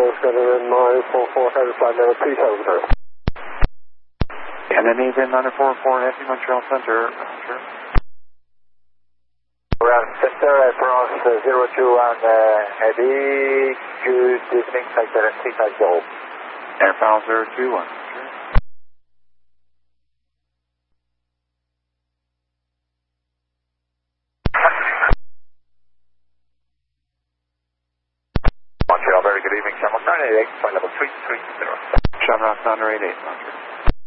Skyline 944, flight level 3000. Kennedy, VIN 944, Heavy Montreal Center. Roger. Ground Center, France 021, Heavy, good evening, flight 7350. Airfowl 021. Montreal, very good evening, Shamrock 988, flight level 330. Shamrock 988, Roger.